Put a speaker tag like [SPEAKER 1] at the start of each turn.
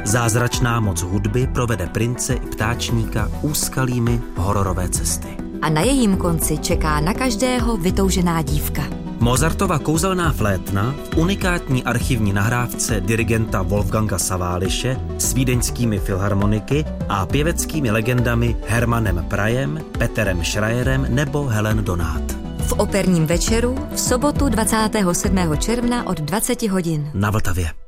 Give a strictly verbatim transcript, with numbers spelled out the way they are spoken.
[SPEAKER 1] Zázračná moc hudby provede prince i ptáčníka úskalými hororové cesty.
[SPEAKER 2] A na jejím konci čeká na každého vytoužená dívka.
[SPEAKER 1] Mozartova kouzelná flétna v unikátní archivní nahrávce dirigenta Wolfganga Saváliše s vídeňskými filharmoniky a pěveckými legendami Hermannem Prajem, Peterem Schreierem nebo Helen Donát.
[SPEAKER 2] V operním večeru v sobotu dvacátého sedmého června od dvaceti hodin.
[SPEAKER 1] Na Vltavě.